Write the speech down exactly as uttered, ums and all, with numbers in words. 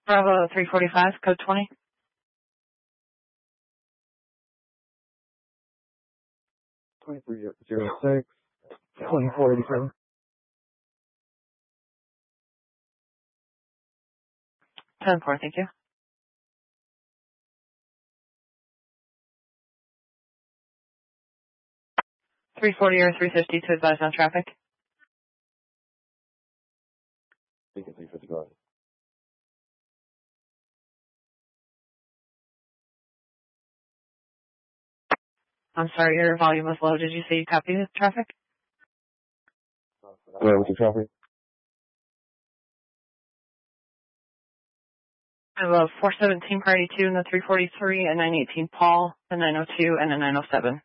Bravo three forty-five, code twenty. twenty-three zero six, twenty-four eighty-seven. ten four, thank you. three forty or three fifty to advise on traffic. Take it three fifty, go ahead. I'm sorry, your volume was low. Did you say you copied the traffic? Where was the traffic? I have a four seventeen priority two and the three forty-three, a nine eighteen Paul, a nine oh two, and a nine oh seven.